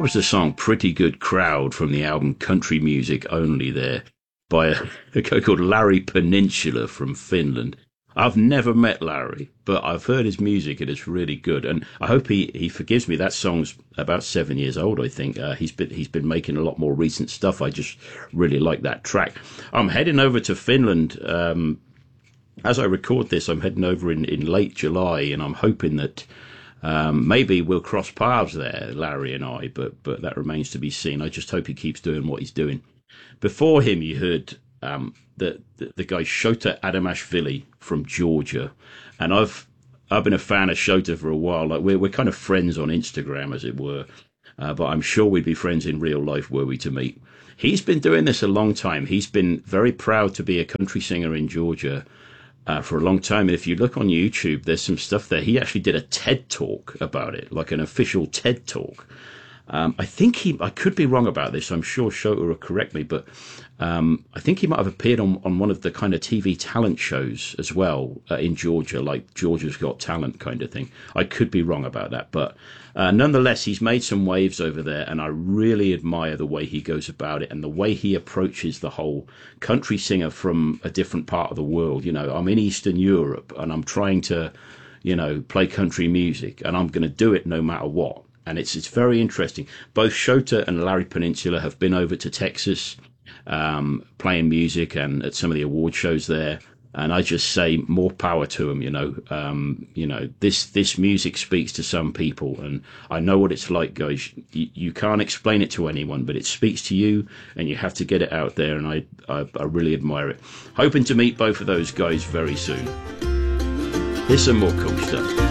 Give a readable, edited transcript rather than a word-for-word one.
was the song Pretty Good Crowd from the album Country Music Only there by a guy called Larry Peninsula from Finland. I've never met Larry, but I've heard his music and it's really good. And I hope he forgives me. That song's about 7 years old, I think. He's been making a lot more recent stuff. I just really like that track. I'm heading over to Finland. As I record this, I'm heading over in late July, and I'm hoping that maybe we'll cross paths there, Larry and I, but that remains to be seen. I just hope he keeps doing what he's doing. Before him, you heard the guy Shota Adamashvili from Georgia, and I've been a fan of Shota for a while. Like we're kind of friends on Instagram, as it were, but I'm sure we'd be friends in real life were we to meet. He's been doing this a long time. He's been very proud to be a country singer in Georgia for a long time. And if you look on YouTube, there's some stuff there. He actually did a TED talk about it, like an official TED talk. I think I could be wrong about this. I'm sure Shota will correct me, but I think he might have appeared on one of the kind of TV talent shows as well in Georgia, like Georgia's Got Talent kind of thing. I could be wrong about that, but nonetheless, he's made some waves over there, and I really admire the way he goes about it and the way he approaches the whole country singer from a different part of the world. You know, I'm in Eastern Europe, and I'm trying to, play country music, and I'm going to do it no matter what. And it's very interesting. Both Shota and Larry Peninsula have been over to Texas playing music and at some of the award shows there. And I just say more power to them. This music speaks to some people, and I know what it's like, guys. You can't explain it to anyone, but it speaks to you, and you have to get it out there. And I really admire it. Hoping to meet both of those guys very soon. Here's some more cool stuff.